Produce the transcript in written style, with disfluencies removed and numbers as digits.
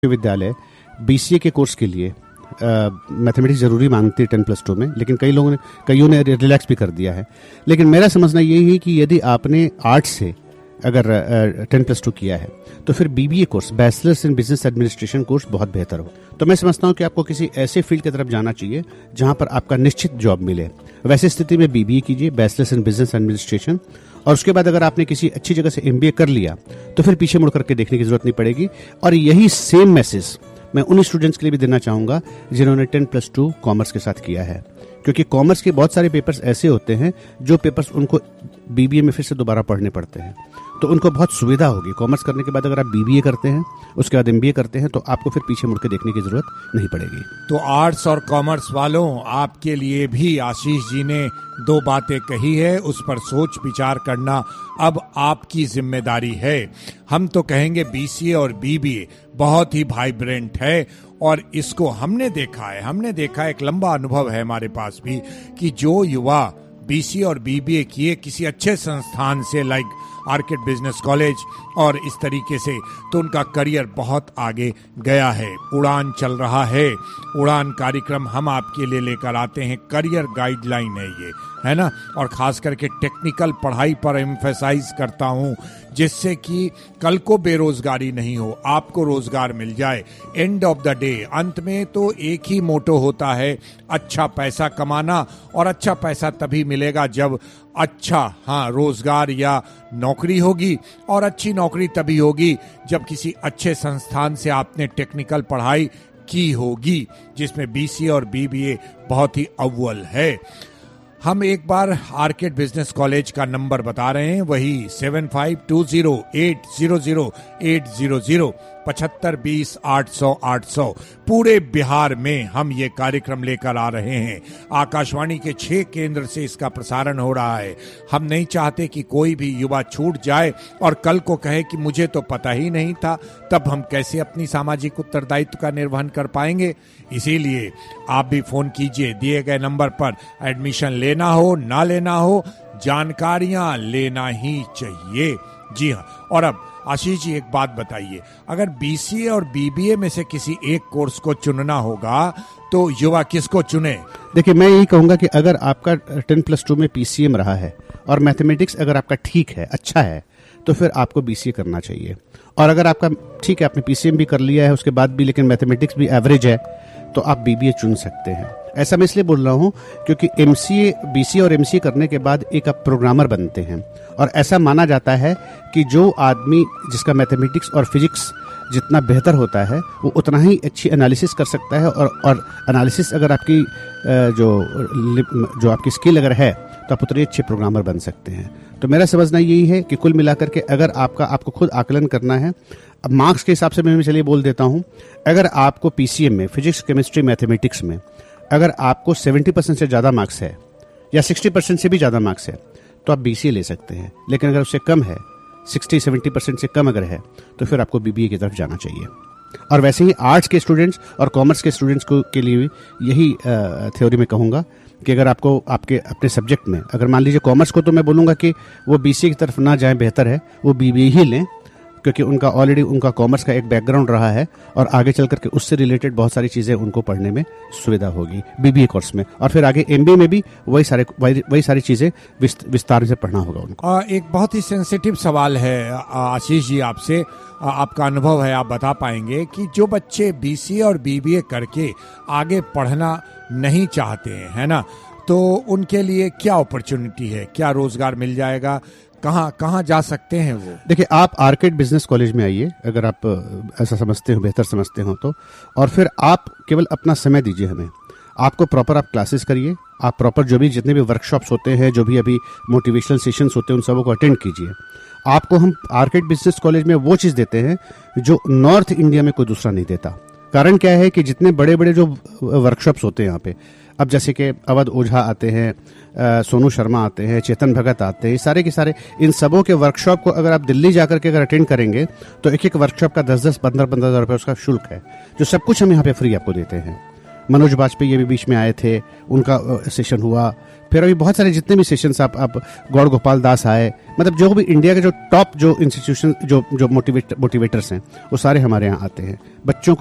विश्वविद्यालय बीसीए के कोर्स के लिए मैथमेटिक्स ज़रूरी मांगती है 10+2 में, लेकिन कईयों ने रिलैक्स भी कर दिया है। लेकिन मेरा समझना यही है कि यदि आपने आर्ट्स से अगर 10+2 किया है तो फिर BBA course, bachelors in business administration course बहुत बेहतर हो। तो मैं समझता हूं कि आपको किसी ऐसे फील्ड की तरफ जाना चाहिए जहां पर आपका निश्चित जॉब मिले। वैसी स्थिति में बीबीए कीजिए, बैचलर्स इन बिजनेस एडमिनिस्ट्रेशन, और उसके बाद अगर आपने किसी अच्छी जगह से एमबीए कर लिया तो फिर पीछे मुड़ करके देखने की जरूरत नहीं पड़ेगी। और यही सेम मैसेज मैं उन स्टूडेंट्स के लिए भी देना चाहूँगा जिन्होंने 10+2 कॉमर्स के साथ किया है, क्योंकि कॉमर्स के बहुत सारे पेपर्स ऐसे होते हैं जो पेपर्स उनको बीबीए में फिर से दोबारा पढ़ने पड़ते हैं, तो उनको बहुत सुविधा होगी। कॉमर्स करने के बाद अगर आप बीबीए करते हैं, उसके बाद एमबीए करते हैं, तो आपको फिर पीछे मुड़ के देखने की जरूरत नहीं पड़ेगी। तो आर्ट्स और कॉमर्स वालों, आपके लिए भी आशीष जी ने 2 बातें कही है, उस पर सोच विचार करना अब आपकी जिम्मेदारी है। हम तो कहेंगे बीसीए और बीबीए बहुत ही वाइब्रेंट है, और इसको हमने देखा है, एक लंबा अनुभव है हमारे पास भी, कि जो युवा बीसीए और बीबीए किए किसी अच्छे संस्थान से, लाइक आर्किड बिजनेस कॉलेज और इस तरीके से, तो उनका करियर बहुत आगे गया है। उड़ान चल रहा है, उड़ान कार्यक्रम हम आपके लिए लेकर आते हैं। करियर गाइडलाइन है ये, है ना, और खास करके टेक्निकल पढ़ाई पर एम्फेसाइज करता हूँ, जिससे कि कल को बेरोजगारी नहीं हो, आपको रोजगार मिल जाए। एंड ऑफ द डे, अंत में तो एक ही मोटो होता है, अच्छा पैसा कमाना, और अच्छा पैसा तभी मिलेगा जब अच्छा रोजगार या नौकरी होगी, और अच्छी नौकरी तभी होगी जब किसी अच्छे संस्थान से आपने टेक्निकल पढ़ाई की होगी, जिसमें बीसीए और बीबीए बहुत ही अव्वल है। हम एक बार आर्किड बिजनेस कॉलेज का नंबर बता रहे हैं, वही 7520800800 7520-800-800। पूरे बिहार में हम ये कार्यक्रम लेकर आ रहे हैं। आकाशवाणी के 6 केंद्र से इसका प्रसारण हो रहा है। हम नहीं चाहते कि कोई भी युवा छूट जाए और कल को कहे कि मुझे तो पता ही नहीं था, तब हम कैसे अपनी सामाजिक उत्तरदायित्व का निर्वहन कर पाएंगे। इसीलिए आप भी फोन कीजिए दिए गए नंबर पर। एडमिशन लेना हो ना लेना हो, जानकारियां लेना ही चाहिए। जी हाँ। और अब आशीष जी एक बात बताइए, अगर बीसीए और बीबीए में से किसी एक कोर्स को चुनना होगा तो युवा किसको चुने? देखिए, मैं यही कहूंगा कि अगर आपका 10+2 में पीसीएम रहा है और मैथमेटिक्स अगर आपका ठीक है, अच्छा है, तो फिर आपको बीसीए करना चाहिए। और अगर आपका ठीक है, आपने पीसीएम भी कर लिया है उसके बाद भी, लेकिन मैथमेटिक्स भी एवरेज है, तो आप बीबीए चुन सकते हैं। ऐसा मैं इसलिए बोल रहा हूँ क्योंकि एमसीए, बीसीए और एमसीए करने के बाद एक आप प्रोग्रामर बनते हैं, और ऐसा माना जाता है कि जो आदमी जिसका मैथमेटिक्स और फिजिक्स जितना बेहतर होता है वो उतना ही अच्छी एनालिसिस कर सकता है। और एनालिसिस अगर आपकी जो आपकी स्किल अगर है तो आप उतने अच्छे प्रोग्रामर बन सकते हैं। तो मेरा समझना यही है कि कुल मिलाकर के अगर आपको खुद आकलन करना है, अब मार्क्स के हिसाब से मैं चलिए बोल देता हूँ, अगर आपको पीसीएम में फिजिक्स, केमिस्ट्री, मैथमेटिक्स में अगर आपको 70% से ज़्यादा मार्क्स है या 60% से भी ज़्यादा मार्क्स है तो आप बीसीए ले सकते हैं। लेकिन अगर उससे कम है, 60-70% से कम अगर है, तो फिर आपको बीबीए की तरफ जाना चाहिए। और वैसे ही आर्ट्स के स्टूडेंट्स और कॉमर्स के स्टूडेंट्स के लिए भी यही थ्योरी में कहूँगा कि अगर आपको आपके अपने सब्जेक्ट में, अगर मान लीजिए कॉमर्स को, तो मैं बोलूँगा कि वो बीसीए की तरफ ना जाएं, बेहतर है वो बीबीए ही लें, क्योंकि उनका ऑलरेडी उनका कॉमर्स का एक बैकग्राउंड रहा है और आगे चल करके उससे रिलेटेड बहुत सारी चीज़ें उनको पढ़ने में सुविधा होगी बीबीए कोर्स में। और फिर आगे एमबीए में भी वही सारी चीज़ें विस्तार से पढ़ना होगा उनको। एक बहुत ही सेंसिटिव सवाल है आशीष जी आपसे, आपका अनुभव है, आप बता पाएंगे कि जो बच्चे बीसीए और बीबीए करके आगे पढ़ना नहीं चाहते हैं, है ना, तो उनके लिए क्या अपॉर्चुनिटी है, क्या रोजगार मिल जाएगा, कहाँ जा सकते हैं वो? देखिए, आप आर्किड बिजनेस कॉलेज में आइए अगर आप ऐसा समझते हो, बेहतर समझते हो तो, और फिर आप केवल अपना समय दीजिए हमें। आपको प्रॉपर आप क्लासेस करिए, आप प्रॉपर जो भी जितने भी वर्कशॉप्स होते हैं, जो भी अभी मोटिवेशनल सेशंस होते हैं, उन सबको अटेंड कीजिए। आपको हम आर्किड बिजनेस कॉलेज में वो चीज़ देते हैं जो नॉर्थ इंडिया में कोई दूसरा नहीं देता। कारण क्या है कि जितने बड़े बड़े जो वर्कशॉप्स होते हैं यहाँ पे, अब जैसे कि अवध ओझा आते हैं, सोनू शर्मा आते हैं, चेतन भगत आते हैं, सारे के सारे, इन सबों के वर्कशॉप को अगर आप दिल्ली जाकर के अगर अटेंड करेंगे तो एक वर्कशॉप का 10-15 हज़ार रुपये उसका शुल्क है, जो सब कुछ हम यहाँ पे फ्री आपको देते हैं। मनोज बाजपेयी भी बीच में आए थे, उनका सेशन हुआ। फिर अभी बहुत सारे जितने भी सेशंस आप गौड़ गोपाल दास आए, मतलब जो भी इंडिया के जो टॉप जो इंस्टीट्यूशन जो मोटिवेटर्स हैं वो सारे हमारे यहाँ आते हैं। बच्चों को